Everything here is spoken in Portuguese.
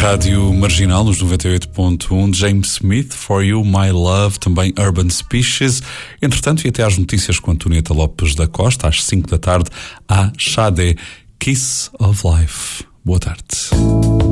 Rádio Marginal, nos 98.1, James Smith, For You, My Love, também Urban Species. Entretanto, e até às notícias com Antonieta Lopes da Costa, às 5 da tarde, há Xadé, Kiss of Life. Boa tarde.